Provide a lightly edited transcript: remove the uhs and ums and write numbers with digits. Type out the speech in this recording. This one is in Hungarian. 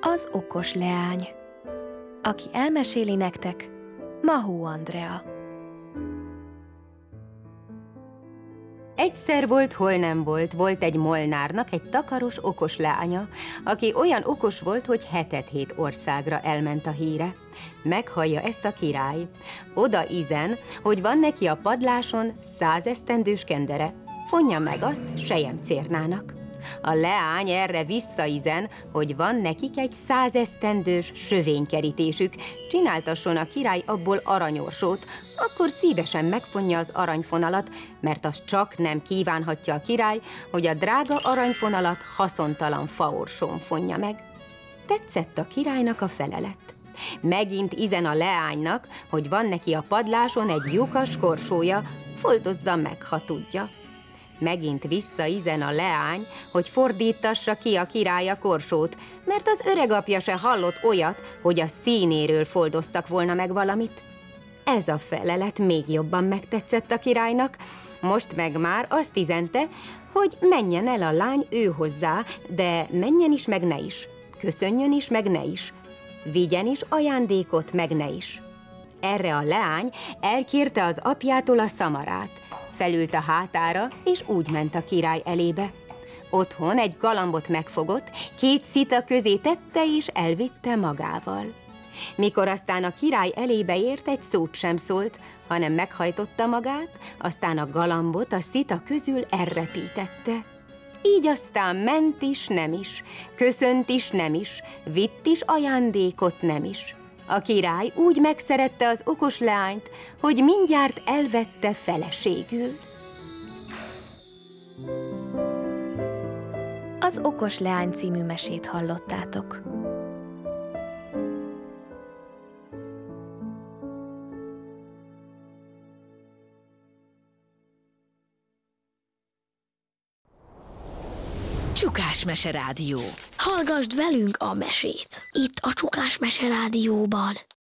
Az okos leány. Aki elmeséli nektek, Mahó Andrea. Egyszer volt, hol nem volt, volt egy Molnárnak egy takaros, okos leánya, aki olyan okos volt, hogy 7 országra elment a híre. Meghallja ezt a király. Oda izen, hogy van neki a padláson 100 esztendős kendere. Fonja meg azt selyemcérnának. A leány erre visszaizen, hogy van nekik egy 100 esztendős sövénykerítésük, csináltasson a király abból aranyorsót, akkor szívesen megfonja az aranyfonalat, mert az csak nem kívánhatja a király, hogy a drága aranyfonalat haszontalan faorsón fonja meg. Tetszett a királynak a felelet. Megint izen a leánynak, hogy van neki a padláson egy lyukas korsója, foldozza meg, ha tudja. Megint visszaizen a leány, hogy fordítassa ki a király a korsót, mert az öregapja se hallott olyat, hogy a színéről foldoztak volna meg valamit. Ez a felelet még jobban megtetszett a királynak, most meg már azt izente, hogy menjen el a lány ő hozzá, de menjen is, meg ne is, köszönjön is, meg ne is, vigyen is ajándékot, meg ne is. Erre a leány elkérte az apjától a szamarát, felült a hátára, és úgy ment a király elébe. Otthon egy galambot megfogott, 2 szita közé tette, és elvitte magával. Mikor aztán a király elébe ért, egy szót sem szólt, hanem meghajtotta magát, aztán a galambot a szita közül elrepítette. Így aztán ment is, nem is, köszönt is, nem is, vitt is ajándékot, nem is. A király úgy megszerette az okos leányt, hogy mindjárt elvette feleségül. Az okos leány című mesét hallottátok. Csukásmese Rádió. Hallgasd velünk a mesét, itt a Csukásmese Rádióban.